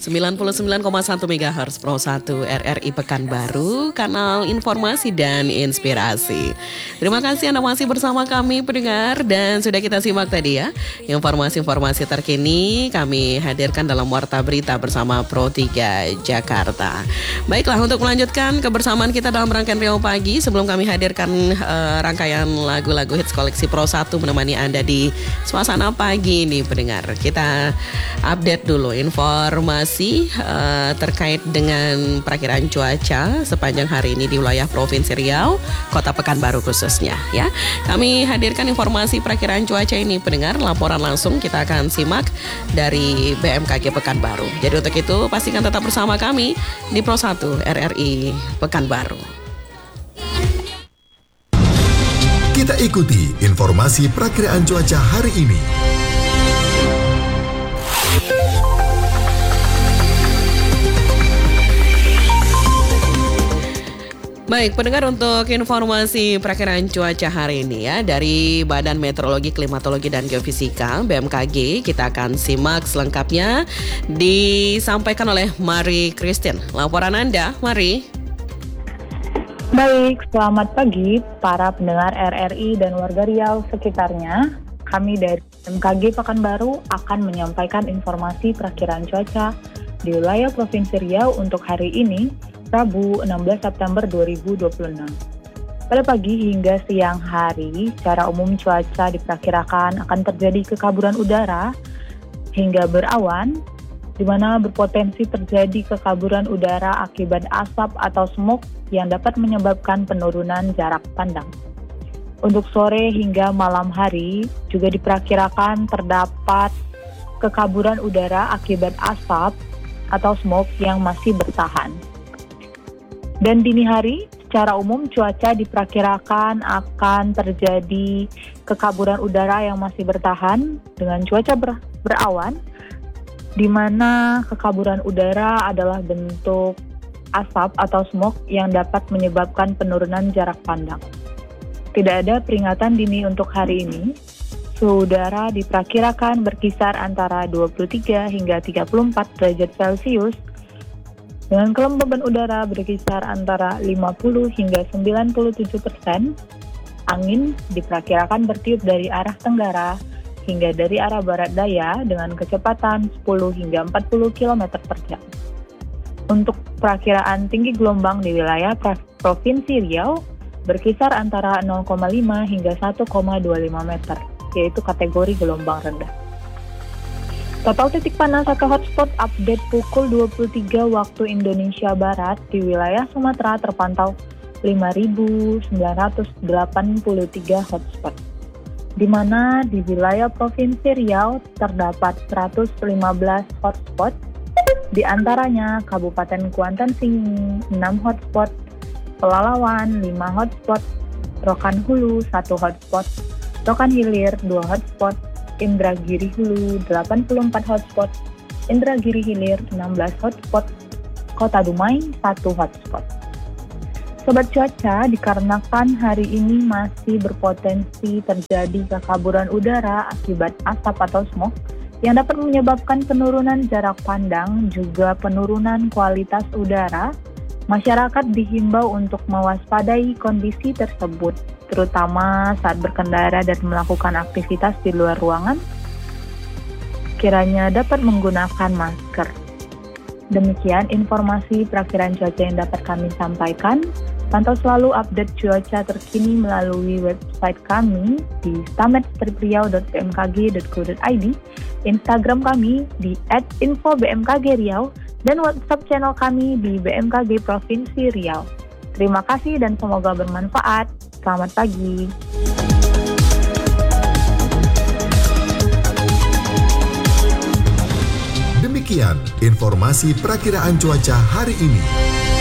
99,1 MHz Pro 1 RRI Pekanbaru, kanal informasi dan inspirasi. Terima kasih Anda masih bersama kami pendengar, dan sudah kita simak tadi ya informasi-informasi terkini kami hadirkan dalam Warta Berita bersama Pro 3 Jakarta. Baiklah, untuk melanjutkan kebersamaan kita dalam rangkaian Riau Pagi, sebelum kami hadirkan rangkaian lagu-lagu hits koleksi Pro 1 menemani Anda di suasana pagi ini pendengar, kita update dulu informasi terkait dengan perakiraan cuaca sepanjang hari ini di wilayah Provinsi Riau, Kota Pekanbaru khususnya ya. Kami hadirkan informasi perakiraan cuaca ini pendengar, laporan langsung kita akan simak dari BMKG Pekanbaru. Jadi untuk itu pastikan tetap bersama kami di Pro 1 RRI Pekanbaru. Kita ikuti informasi perakiraan cuaca hari ini. Baik pendengar, untuk informasi perakiraan cuaca hari ini ya dari Badan Meteorologi, Klimatologi dan Geofisika BMKG, kita akan simak selengkapnya disampaikan oleh Mari Christine. Laporan Anda, Mari. Baik, selamat pagi para pendengar RRI dan warga Riau sekitarnya. Kami dari BMKG Pekanbaru akan menyampaikan informasi perakiraan cuaca di wilayah Provinsi Riau untuk hari ini, Rabu 16 September 2026. Pada pagi hingga siang hari, secara umum cuaca diperkirakan akan terjadi kekaburan udara hingga berawan, di mana berpotensi terjadi kekaburan udara akibat asap atau smog yang dapat menyebabkan penurunan jarak pandang. Untuk sore hingga malam hari juga diperkirakan terdapat kekaburan udara akibat asap atau smog yang masih bertahan. Dan dini hari, secara umum cuaca diperkirakan akan terjadi kekaburan udara yang masih bertahan dengan cuaca berawan, di mana kekaburan udara adalah bentuk asap atau smog yang dapat menyebabkan penurunan jarak pandang. Tidak ada peringatan dini untuk hari ini. Suhu udara diperkirakan berkisar antara 23 hingga 34 derajat Celcius, dengan kelembaban udara berkisar antara 50 hingga 97%. Angin diperkirakan bertiup dari arah tenggara hingga dari arah barat daya dengan kecepatan 10 hingga 40 km per jam. Untuk perakiraan tinggi gelombang di wilayah Provinsi Riau berkisar antara 0,5 hingga 1,25 meter, yaitu kategori gelombang rendah. Total titik panas atau hotspot update pukul 23 waktu Indonesia Barat di wilayah Sumatera terpantau 5.983 hotspot, di mana di wilayah Provinsi Riau terdapat 115 hotspot, di antaranya Kabupaten Kuantan Sengingi 6 hotspot, Pelalawan 5 hotspot, Rokan Hulu 1 hotspot, Rokan Hilir 2 hotspot, Indragiri Hulu 84 hotspot, Indragiri Hilir 16 hotspot, Kota Dumai 1 hotspot. Sobat cuaca, dikarenakan hari ini masih berpotensi terjadi kekaburan udara akibat asap atau smog yang dapat menyebabkan penurunan jarak pandang juga penurunan kualitas udara, masyarakat dihimbau untuk mewaspadai kondisi tersebut, terutama saat berkendara dan melakukan aktivitas di luar ruangan, kiranya dapat menggunakan masker. Demikian informasi perakiraan cuaca yang dapat kami sampaikan. Pantau selalu update cuaca terkini melalui website kami di stamet-riau.bmkg.go.id, Instagram kami di @info-bmkg-riau, dan WhatsApp channel kami di BMKG Provinsi Riau. Terima kasih dan semoga bermanfaat. Selamat pagi. Demikian informasi perakiraan cuaca hari ini.